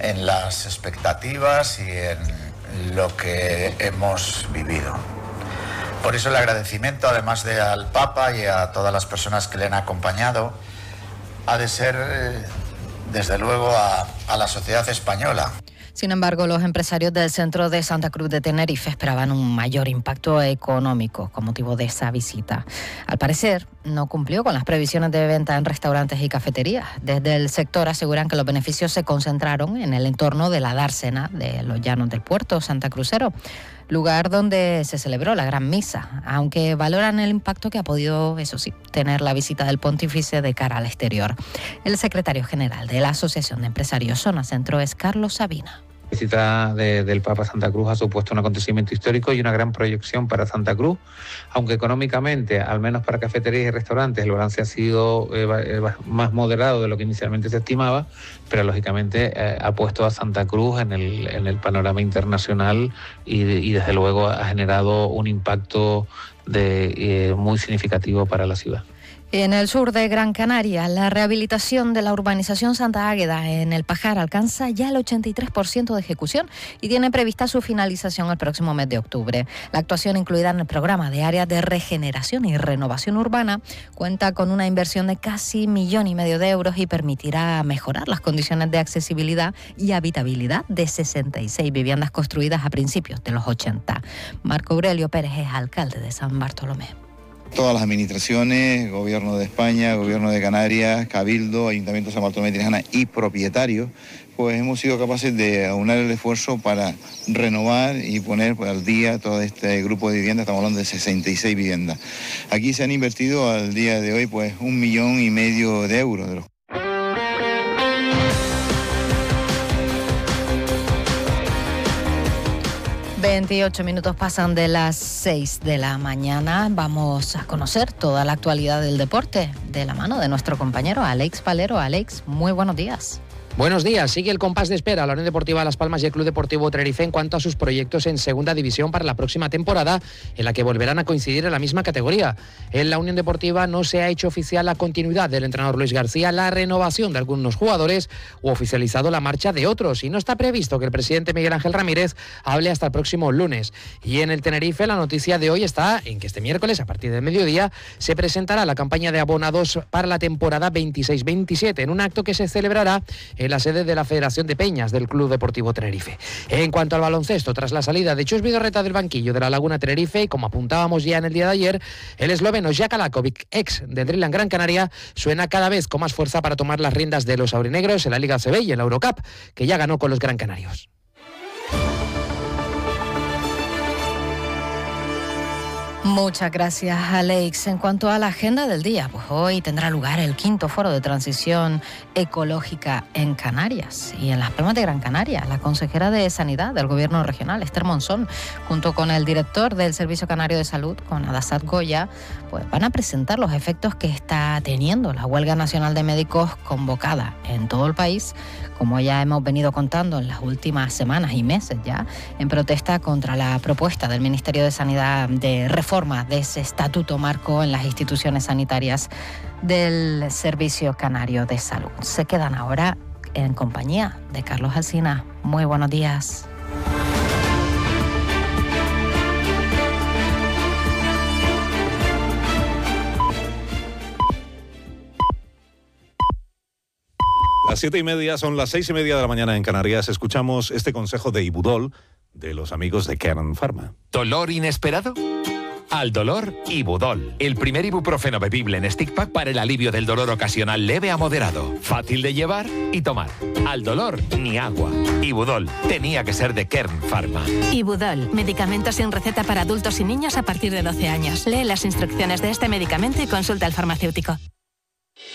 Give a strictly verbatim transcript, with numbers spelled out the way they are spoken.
en las expectativas y en lo que hemos vivido. Por eso el agradecimiento, además de al Papa y a todas las personas que le han acompañado, ha de ser, eh, desde luego, a, a la sociedad española. Sin embargo, los empresarios del centro de Santa Cruz de Tenerife esperaban un mayor impacto económico con motivo de esa visita. Al parecer, no cumplió con las previsiones de venta en restaurantes y cafeterías. Desde el sector aseguran que los beneficios se concentraron en el entorno de la dársena de los llanos del puerto Santa Crucero, lugar donde se celebró la gran misa, aunque valoran el impacto que ha podido, eso sí, tener la visita del pontífice de cara al exterior. El secretario general de la Asociación de Empresarios Zona Centro es Carlos Sabina. La visita de, del Papa a Santa Cruz ha supuesto un acontecimiento histórico y una gran proyección para Santa Cruz, aunque económicamente, al menos para cafeterías y restaurantes, el balance ha sido eh, más moderado de lo que inicialmente se estimaba, pero lógicamente eh, ha puesto a Santa Cruz en el, en el panorama internacional y, y desde luego ha generado un impacto de, eh, muy significativo para la ciudad. En el sur de Gran Canaria, la rehabilitación de la urbanización Santa Águeda en El Pajar alcanza ya el ochenta y tres por ciento de ejecución y tiene prevista su finalización el próximo mes de octubre. La actuación, incluida en el programa de áreas de regeneración y renovación urbana, cuenta con una inversión de casi millón y medio de euros y permitirá mejorar las condiciones de accesibilidad y habitabilidad de sesenta y seis viviendas construidas a principios de los ochenta. Marco Aurelio Pérez es alcalde de San Bartolomé. Todas las administraciones, Gobierno de España, Gobierno de Canarias, Cabildo, Ayuntamiento de San Bartolomé de Tirajana y propietarios, pues hemos sido capaces de aunar el esfuerzo para renovar y poner pues, al día todo este grupo de viviendas. Estamos hablando de sesenta y seis viviendas. Aquí se han invertido al día de hoy pues un millón y medio de euros de los veintiocho minutos pasan de las seis de la mañana. Vamos a conocer toda la actualidad del deporte de la mano de nuestro compañero Alex Palero. Alex, muy buenos días. Buenos días. Sigue el compás de espera la Unión Deportiva Las Palmas y el Club Deportivo Tenerife en cuanto a sus proyectos en segunda división para la próxima temporada, en la que volverán a coincidir en la misma categoría. En la Unión Deportiva no se ha hecho oficial la continuidad del entrenador Luis García, la renovación de algunos jugadores o oficializado la marcha de otros, y no está previsto que el presidente Miguel Ángel Ramírez hable hasta el próximo lunes. Y en el Tenerife la noticia de hoy está en que este miércoles, a partir del mediodía, se presentará la campaña de abonados para la temporada veintiséis veintisiete en un acto que se celebrará en la sede de la Federación de Peñas del Club Deportivo Tenerife. En cuanto al baloncesto, tras la salida de Chus Vidorreta del banquillo de la Laguna Tenerife, y como apuntábamos ya en el día de ayer, el esloveno Jaka Lakovic, ex de Drill Gran Canaria, suena cada vez con más fuerza para tomar las riendas de los aurinegros en la Liga A C B y en la Eurocup, que ya ganó con los Gran Canarios. Muchas gracias, Alex. En cuanto a la agenda del día, pues hoy tendrá lugar el quinto foro de transición ecológica en Canarias y en Las Palmas de Gran Canaria. La consejera de Sanidad del Gobierno regional, Esther Monzón, junto con el director del Servicio Canario de Salud, con Adasat Goya, pues van a presentar los efectos que está teniendo la huelga nacional de médicos convocada en todo el país, como ya hemos venido contando en las últimas semanas y meses ya, en protesta contra la propuesta del Ministerio de Sanidad de reforma de ese estatuto marco en las instituciones sanitarias del Servicio Canario de Salud. Se quedan ahora en compañía de Carlos Alsina. Muy buenos días. Las siete y media son las seis y media de la mañana en Canarias. Escuchamos este consejo de Ibudol de los amigos de Kern Pharma. ¿Dolor inesperado? Al dolor, Ibudol. El primer ibuprofeno bebible en stick pack para el alivio del dolor ocasional leve a moderado. Fácil de llevar y tomar. Al dolor, ni agua. Ibudol. Tenía que ser de Kern Pharma. Ibudol. Medicamento sin receta para adultos y niños a partir de doce años. Lee las instrucciones de este medicamento y consulta al farmacéutico.